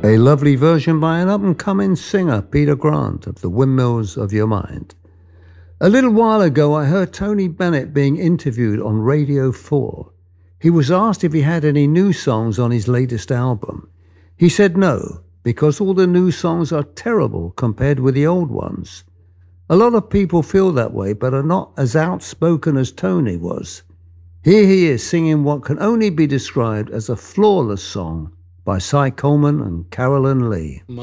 A lovely version by an up-and-coming singer, Peter Grant, of The Windmills of Your Mind. A little while ago, I heard Tony Bennett being interviewed on Radio 4. He was asked if he had any new songs on his latest album. He said no, because all the new songs are terrible compared with the old ones. A lot of people feel that way, but are not as outspoken as Tony was. Here he is singing what can only be described as a flawless song by Cy Coleman and Carolyn Lee.